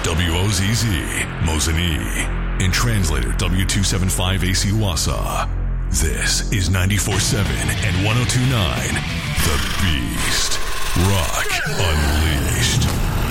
WOZZ, Mosinee, and translator W275AC Wausau. This is 94.7 and 102.9, The